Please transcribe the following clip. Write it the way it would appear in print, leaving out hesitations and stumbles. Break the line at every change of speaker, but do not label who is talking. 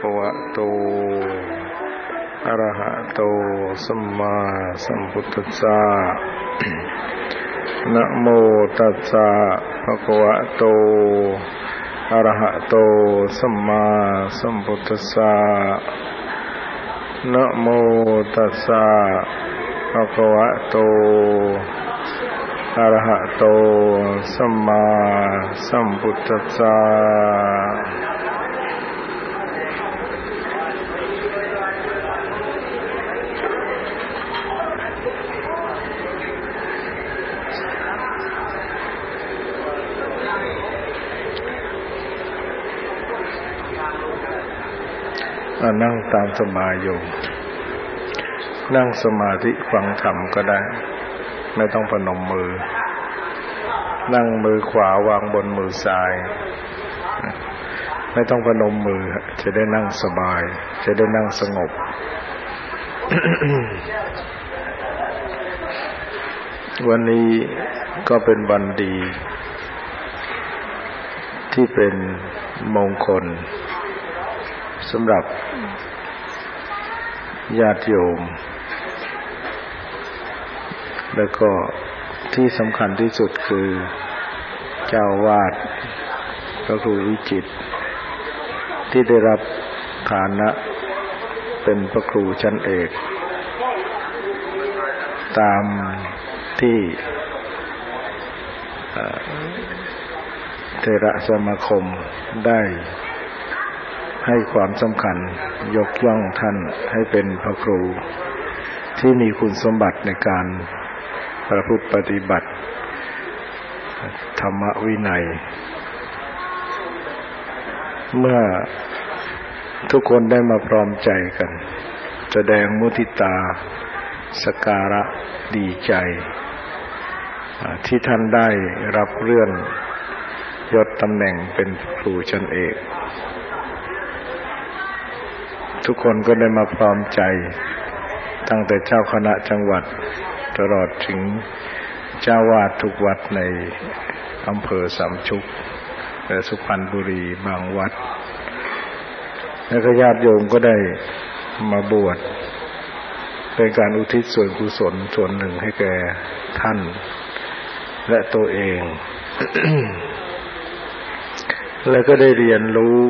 คะวะโตอะระหะโตสัมมาสัมพุทธัสสะนะโมตัสสะภะคะวะโตอะระหะโตสัมมาสัมพุทธัสสะนะโมตัสสะภะคะวะโตอะระหะโตสัมมาสัมพุทธัสสะนั่งตามสบายอยู่นั่งสมาธิฟังธรรมก็ได้ไม่ต้องพนมมือนั่งมือขวาวางบนมือซ้ายไม่ต้องพนมมือจะได้นั่งสบายจะได้นั่งสงบ วันนี้ก็เป็นวันดีที่เป็นมงคลสำหรับญาติโยมแล้วก็ที่สำคัญที่สุดคือเจ้าวาดพระครูวิจิตรที่ได้รับฐานะเป็นพระครูชั้นเอกตามที่เถรสมาคมได้ให้ความสำคัญยกย่องท่านให้เป็นพระครูที่มีคุณสมบัติในการประพฤติปฏิบัติธรรมวินัยเมื่อทุกคนได้มาพร้อมใจกันแสดงมุทิตาสักการะดีใจที่ท่านได้รับเลื่อนยศตำแหน่งเป็นครูชั้นเอกทุกคนก็ได้มาพร้อมใจตั้งแต่เจ้าคณะจังหวัดตลอดถึงเจ้าวาดทุกวัดในอำเภอสามชุกและสุพรรณบุรีบางวัดและก็ญาติโยมก็ได้มาบวชเป็นการอุทิศส่วนกุศลส่วนหนึ่งให้แก่ท่านและตัวเอง และก็ได้เรียนรู้